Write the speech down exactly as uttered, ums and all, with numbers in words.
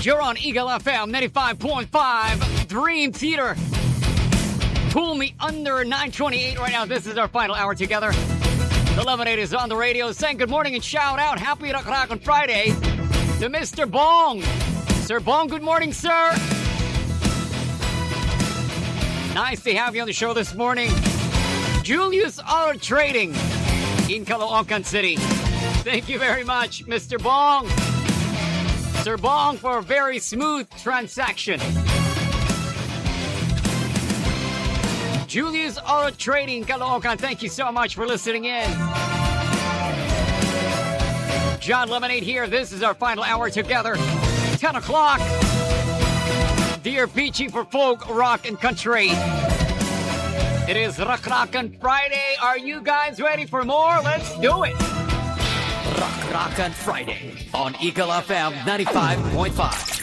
You're on Eagle F M ninety-five point five, Dream Theater. Pull me under nine twenty-eight right now. This is our final hour together. The Lemonade is on the radio saying good morning and shout out happy Rakrak on Friday to Mister Bong. Sir Bong, good morning, sir. Nice to have you on the show this morning. Julius Auto Trading in Caloocan City. Thank you very much, Mister Bong. Sir Bong, for a very smooth transaction. Julius Auto Trading, Caloocan, thank you so much for listening in. John Lemonade here. This is our final hour together. ten o'clock. Dear Peachy for folk, rock, and country. It is Rakrakan Friday. Are you guys ready for more? Let's do it. Rakrakan Friday on Eagle F M ninety-five point five.